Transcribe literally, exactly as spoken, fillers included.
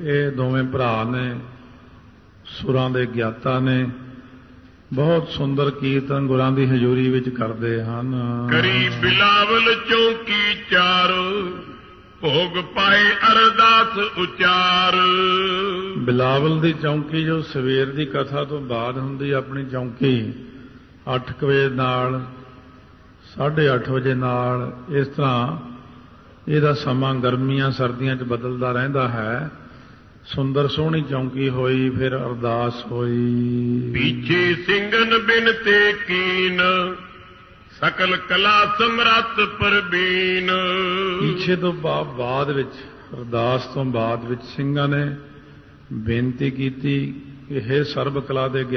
ਇਹ ਦੋਵੇਂ ਭਰਾ ਨੇ, ਸੁਰਾਂ ਦੇ ਗਿਆਤਾ ਨੇ, ਬਹੁਤ ਸੁੰਦਰ ਕੀਰਤਨ ਗੁਰਾਂ ਦੀ ਹਜ਼ੂਰੀ ਵਿੱਚ ਕਰਦੇ ਹਨ। ਕਰੀ ਬਿਲਾਵਲ ਚੌਂਕੀ ਚਾਰ, ਭੋਗ ਪਾਏ ਅਰਦਾਸ ਉਚਾਰ। ਬਿਲਾਵਲ ਦੀ ਚੌਂਕੀ ਜੋ ਸਵੇਰ ਦੀ ਕਥਾ ਤੋਂ ਬਾਅਦ ਹੁੰਦੀ, ਆਪਣੀ ਚੌਂਕੀ ਅੱਠ ਕੁ ਵਜੇ ਨਾਲ, ਸਾਢੇ ਅੱਠ ਵਜੇ ਨਾਲ, ਇਸ ਤਰ੍ਹਾਂ ਇਹਦਾ ਸਮਾਂ ਗਰਮੀਆਂ ਸਰਦੀਆਂ 'ਚ ਬਦਲਦਾ ਰਹਿੰਦਾ ਹੈ। ਸੁੰਦਰ ਸੋਹਣੀ ਚੌਂਕੀ ਹੋਈ, ਫਿਰ ਅਰਦਾਸ ਹੋਈ। ਪੀਛੇ ਸਿੰਘਨ ਬਿਨਤੇ ਕੀਨ, ਸਕਲ ਕਲਾ ਸਮਰੱਥ ਪ੍ਰਬੀਨ। ਪੀਛੇ ਤੋਂ ਬਾਅਦ ਵਿੱਚ, ਅਰਦਾਸ ਤੋਂ ਬਾਅਦ ਵਿੱਚ ਸਿੰਘਾਂ ਨੇ ਬੇਨਤੀ ਕੀਤੀ ਕਿ ਹੇ ਸਰਬ ਕਲਾ ਦੇ